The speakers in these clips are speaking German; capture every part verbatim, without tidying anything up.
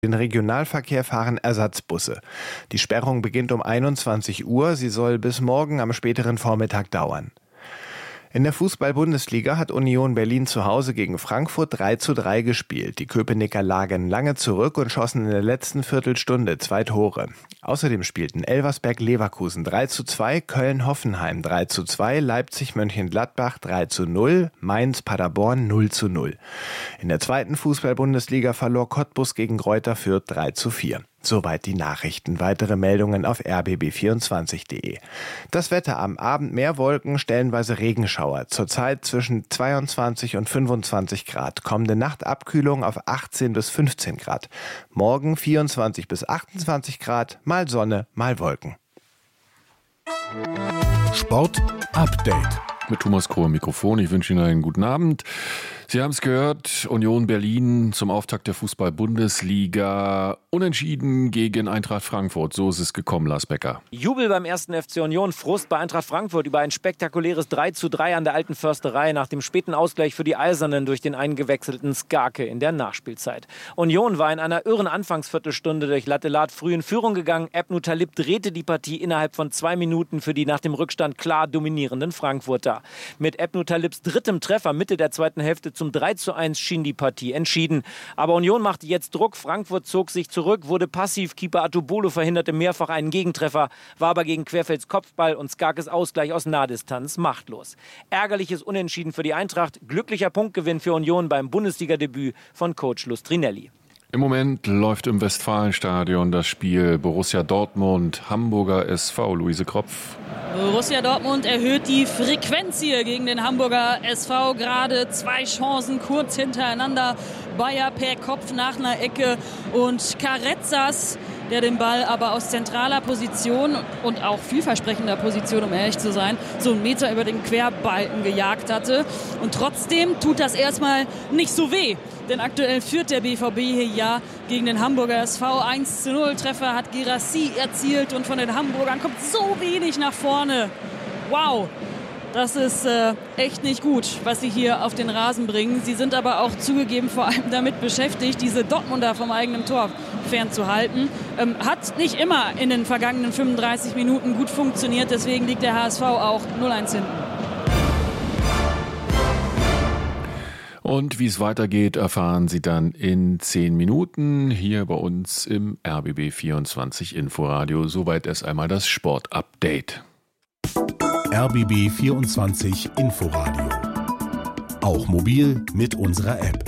Den Regionalverkehr fahren Ersatzbusse. Die Sperrung beginnt um einundzwanzig Uhr. Sie soll bis morgen am späteren Vormittag dauern. In der Fußball-Bundesliga hat Union Berlin zu Hause gegen Frankfurt drei zu drei gespielt. Die Köpenicker lagen lange zurück und schossen in der letzten Viertelstunde zwei Tore. Außerdem spielten Elversberg-Leverkusen drei zu zwei, Köln-Hoffenheim drei zu zwei, Leipzig-Mönchengladbach drei zu null, Mainz-Paderborn null zu null. In der zweiten Fußball-Bundesliga verlor Cottbus gegen Greuther Fürth drei zu vier. Soweit die Nachrichten. Weitere Meldungen auf r b b vierundzwanzig punkt d e. Das Wetter: am Abend mehr Wolken, stellenweise Regenschauer. Zurzeit zwischen zweiundzwanzig und fünfundzwanzig Grad. Kommende Nacht Abkühlung auf achtzehn bis fünfzehn Grad. Morgen vierundzwanzig bis achtundzwanzig Grad, mal Sonne, mal Wolken. Sport Update. Mit Thomas Kroh im Mikrofon. Ich wünsche Ihnen einen guten Abend. Sie haben es gehört, Union Berlin zum Auftakt der Fußball-Bundesliga unentschieden gegen Eintracht Frankfurt. So ist es gekommen, Lars Becker. Jubel beim ersten F C Union, Frust bei Eintracht Frankfurt über ein spektakuläres drei zu drei an der alten Försterei nach dem späten Ausgleich für die Eisernen durch den eingewechselten Skarke in der Nachspielzeit. Union war in einer irren Anfangsviertelstunde durch Lattelat früh in Führung gegangen. Ebnu Talib drehte die Partie innerhalb von zwei Minuten für die nach dem Rückstand klar dominierenden Frankfurter. Mit Ebnu Talibs drittem Treffer Mitte der zweiten Hälfte zum drei zu eins schien die Partie entschieden. Aber Union machte jetzt Druck, Frankfurt zog sich zurück, wurde passiv, Keeper Atubolo verhinderte mehrfach einen Gegentreffer, war aber gegen Querfelds Kopfball und Skarkes Ausgleich aus Nahdistanz machtlos. Ärgerliches Unentschieden für die Eintracht, glücklicher Punktgewinn für Union beim Bundesliga-Debüt von Coach Lustrinelli. Im Moment läuft im Westfalenstadion das Spiel Borussia Dortmund, Hamburger S V. Luise Kropf. Borussia Dortmund erhöht die Frequenz hier gegen den Hamburger S V. Gerade zwei Chancen kurz hintereinander. Bayer per Kopf nach einer Ecke und Carrezzas, der den Ball aber aus zentraler Position und auch vielversprechender Position, um ehrlich zu sein, so einen Meter über den Querbalken gejagt hatte. Und trotzdem tut das erstmal nicht so weh. Denn aktuell führt der B V B hier ja gegen den Hamburger S V. eins zu null Treffer hat Guirassy erzielt und von den Hamburgern kommt so wenig nach vorne. Wow, das ist äh, echt nicht gut, was sie hier auf den Rasen bringen. Sie sind aber auch zugegeben vor allem damit beschäftigt, diese Dortmunder vom eigenen Tor fernzuhalten. Ähm, hat nicht immer in den vergangenen fünfunddreißig Minuten gut funktioniert, deswegen liegt der H S V auch null eins hinten. Und wie es weitergeht, erfahren Sie dann in zehn Minuten hier bei uns im R B B vierundzwanzig Inforadio. Soweit erst einmal das Sport-Update. R B B vierundzwanzig Inforadio. Auch mobil mit unserer App.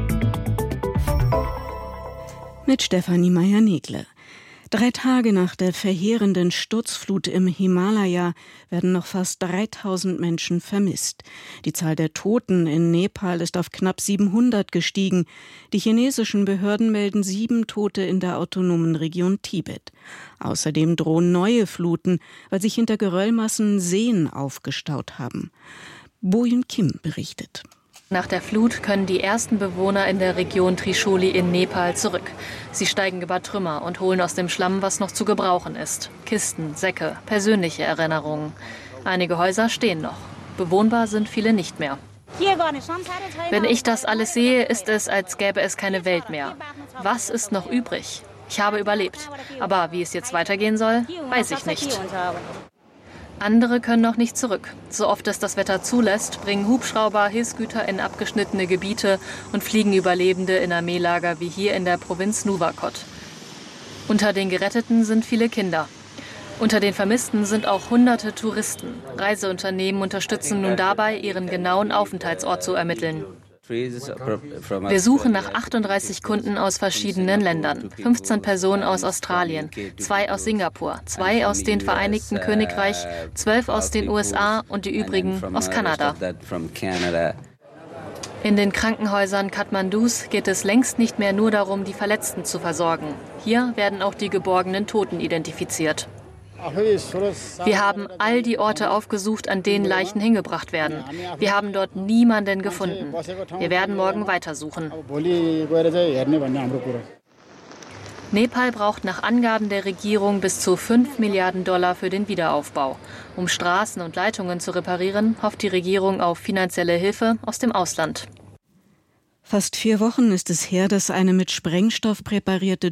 Mit Stefanie Meyer-Negle. Drei Tage nach der verheerenden Sturzflut im Himalaya werden noch fast dreitausend Menschen vermisst. Die Zahl der Toten in Nepal ist auf knapp siebenhundert gestiegen. Die chinesischen Behörden melden sieben Tote in der autonomen Region Tibet. Außerdem drohen neue Fluten, weil sich hinter Geröllmassen Seen aufgestaut haben. Bo Yun Kim berichtet. Nach der Flut können die ersten Bewohner in der Region Trishuli in Nepal zurück. Sie steigen über Trümmer und holen aus dem Schlamm, was noch zu gebrauchen ist. Kisten, Säcke, persönliche Erinnerungen. Einige Häuser stehen noch. Bewohnbar sind viele nicht mehr. Wenn ich das alles sehe, ist es, als gäbe es keine Welt mehr. Was ist noch übrig? Ich habe überlebt. Aber wie es jetzt weitergehen soll, weiß ich nicht. Andere können noch nicht zurück. So oft es das Wetter zulässt, bringen Hubschrauber Hilfsgüter in abgeschnittene Gebiete und fliegen Überlebende in Armeelager wie hier in der Provinz Nuwakot. Unter den Geretteten sind viele Kinder. Unter den Vermissten sind auch hunderte Touristen. Reiseunternehmen unterstützen nun dabei, ihren genauen Aufenthaltsort zu ermitteln. Wir suchen nach achtunddreißig Kunden aus verschiedenen Ländern. fünfzehn Personen aus Australien, zwei aus Singapur, zwei aus dem Vereinigten Königreich, zwölf aus den U S A und die übrigen aus Kanada. In den Krankenhäusern Kathmandus geht es längst nicht mehr nur darum, die Verletzten zu versorgen. Hier werden auch die geborgenen Toten identifiziert. Wir haben all die Orte aufgesucht, an denen Leichen hingebracht werden. Wir haben dort niemanden gefunden. Wir werden morgen weitersuchen. Nepal braucht nach Angaben der Regierung bis zu fünf Milliarden Dollar für den Wiederaufbau. Um Straßen und Leitungen zu reparieren, hofft die Regierung auf finanzielle Hilfe aus dem Ausland. Fast vier Wochen ist es her, dass eine mit Sprengstoff präparierte